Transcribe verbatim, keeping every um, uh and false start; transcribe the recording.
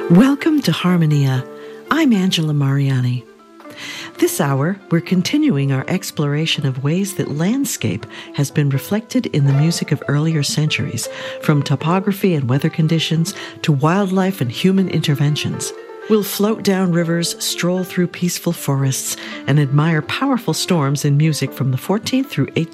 Welcome to Harmonia. I'm Angela Mariani. This hour, we're continuing our exploration of ways that landscape has been reflected in the music of earlier centuries, from topography and weather conditions to wildlife and human interventions. We'll float down rivers, stroll through peaceful forests, and admire powerful storms in music from the fourteenth through eighteenth